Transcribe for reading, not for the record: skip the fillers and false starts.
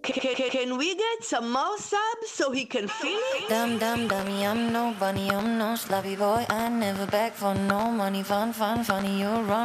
Can we get some more subs so he can feel it? Dummy, I'm no bunny, I'm no sloppy boy. I never beg for no money. Funny, you run.